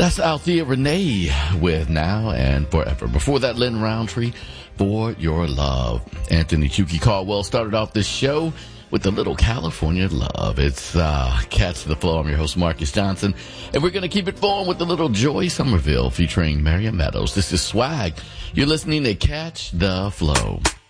That's Althea Renee with Now and Forever. Before that, Lynn Roundtree, For Your Love. Anthony Chucky Caldwell started off this show with a little California love. It's Catch the Flow. I'm your host, Marcus Johnson. And we're going to keep it flowing with a little Joy Somerville featuring Marion Meadows. This is Swag. You're listening to Catch the Flow.